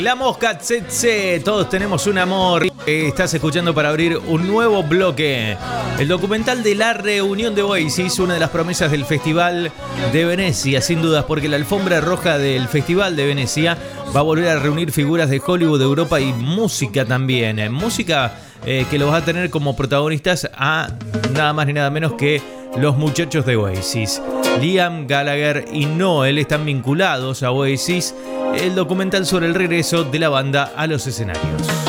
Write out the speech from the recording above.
La Mosca Tsetse, todos tenemos un amor. Estás escuchando para abrir un nuevo bloque. El documental de la reunión de Oasis, una de las promesas del Festival de Venecia, sin dudas, porque la alfombra roja del Festival de Venecia va a volver a reunir figuras de Hollywood, de Europa y música también. Música que los va a tener como protagonistas a nada más ni nada menos que los muchachos de Oasis. Liam Gallagher y Noel están vinculados a Oasis. El documental sobre el regreso de la banda a los escenarios.